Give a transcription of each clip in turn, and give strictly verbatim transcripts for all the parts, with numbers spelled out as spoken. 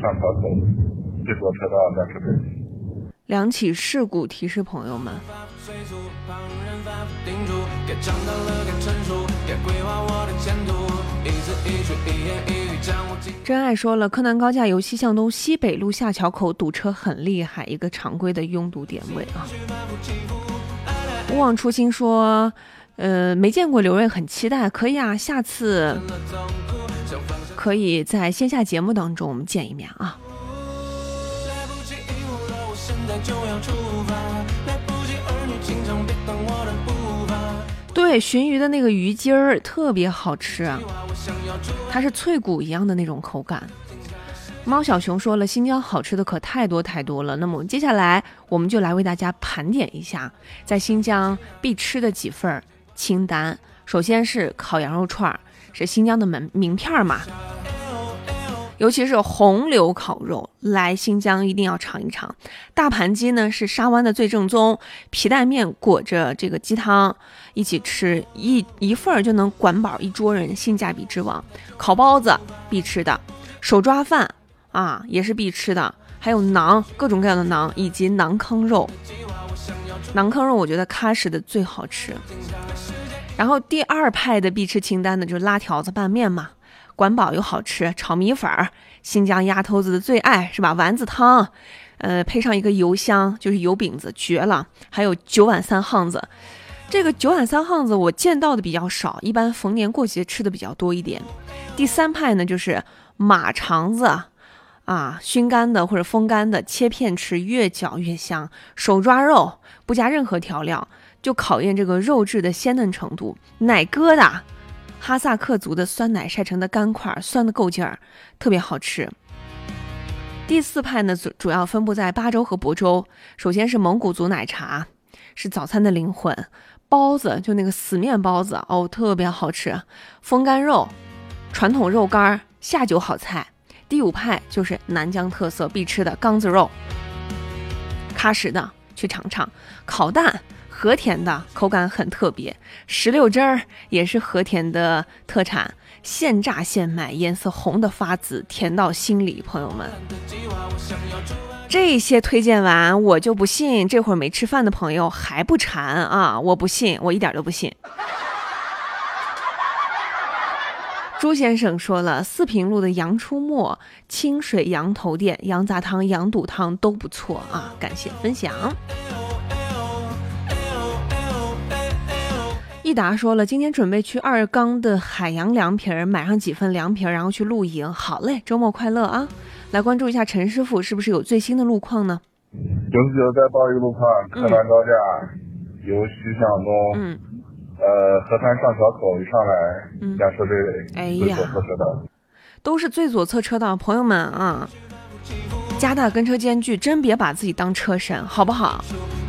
上桥口最左车道驾驶北行。 两起事故提示朋友们。真爱说了，柯南高架由西向东西北路下桥口堵车很厉害，一个常规的拥堵点位啊。勿忘初心说呃，没见过刘瑞，很期待，可以啊，下次可以在线下节目当中我们见一面啊。对，鲟鱼的那个鱼筋儿特别好吃啊，它是脆骨一样的那种口感。猫小熊说了，新疆好吃的可太多太多了，那么接下来我们就来为大家盘点一下在新疆必吃的几份清单。首先是烤羊肉串，是新疆的门名片嘛，尤其是红柳烤肉，来新疆一定要尝一尝。大盘鸡呢是沙湾的最正宗，皮带面裹着这个鸡汤一起吃，一一份就能管饱一桌人，性价比之王。烤包子必吃的，手抓饭啊也是必吃的，还有馕，各种各样的馕，以及馕坑肉。馕坑肉我觉得喀什的最好吃。然后第二派的必吃清单呢就是拉条子拌面嘛，管饱又好吃，炒米粉，新疆丫头子的最爱是吧？丸子汤，呃，配上一个油香，就是油饼子，绝了。还有九碗三夯子，这个九碗三夯子我见到的比较少，一般逢年过节吃的比较多一点。第三派呢就是马肠子啊，熏干的或者风干的，切片吃，越嚼越香。手抓肉不加任何调料，就考验这个肉质的鲜嫩程度。奶疙瘩，哈萨克族的酸奶晒成的干块，酸的够劲儿，特别好吃。第四派呢主要分布在巴州和亳州。首先是蒙古族奶茶，是早餐的灵魂。包子就那个死面包子哦，特别好吃。风干肉，传统肉干，下酒好菜。第五派就是南疆特色必吃的缸子肉，喀什的去尝尝。烤蛋，和田的，口感很特别。石榴汁儿也是和田的特产，现榨现卖，颜色红的发紫，甜到心里。朋友们，这些推荐完，我就不信这会儿没吃饭的朋友还不馋啊！我不信，我一点都不信。朱先生说了，四平路的羊出没、清水羊头店、羊杂汤、羊肚汤都不错啊，感谢分享。益达说了，今天准备去二缸的海洋凉皮儿，买上几份凉皮儿，然后去露营。好嘞，周末快乐啊！来关注一下陈师傅是不是有最新的路况呢？ 九十九再报一个路况，柯南高架、嗯、由西向东，嗯，呃，河滩上桥口一上来，驾车队尾，哎呀，最左侧车道， 都是最左侧车道，朋友们啊，加大跟车间距，真别把自己当车神，好不好？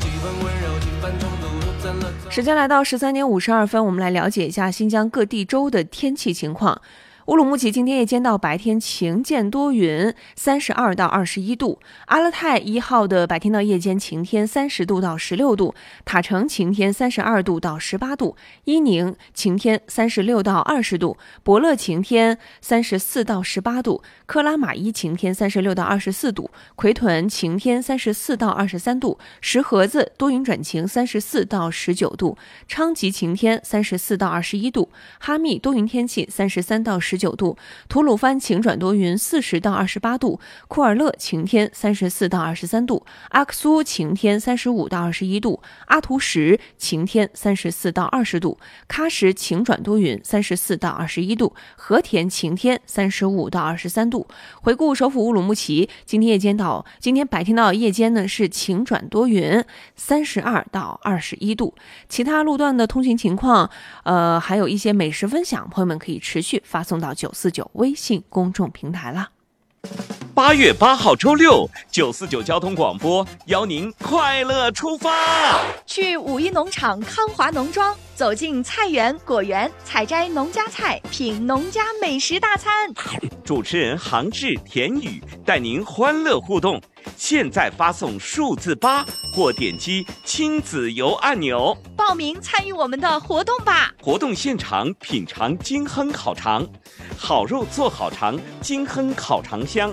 时间来到十三点五十二分，我们来了解一下新疆各地州的天气情况。乌鲁木齐今天夜间到白天晴间多云，三十二到二十一度。阿勒泰一号的白天到夜间晴天，三十度到十六度。塔城晴天，三十二度到十八度。伊宁晴天，三十六到二十度。博乐晴天，三十四到十八度。克拉玛依晴天，三十六到二十四度。奎屯晴天，三十四到二十三度。石河子多云转晴，三十四到十九度。昌吉晴天，三十四到二十一度。哈密多云天气，三十三到十九度。吐鲁番晴转多云，四十到二十八度。库尔勒晴天，三十四到二十三度。阿克苏晴天，三十五到二十一度。阿图什晴天，三十四到二十度。喀什晴转多云，三十四到二十一度。和田晴天，三十五到二十三度。回顾首府乌鲁木齐，今天夜间到今天白天到夜间呢是晴转多云，三十二到二十一度。其他路段的通行情况，呃，还有一些美食分享，朋友们可以持续发送到九四九微信公众平台啦。 八月八号周六，九四九交通广播邀您快乐出发， 去五一农场康华农庄，走进菜园果园，采摘农家菜，品农家美食大餐。 主持人杭志、田宇带您欢乐互动。现在发送数字八或点击亲子游按钮， 报名参与我们的活动吧！ 活动现场品尝金亨烤肠，好肉做好肠，金亨烤肠香。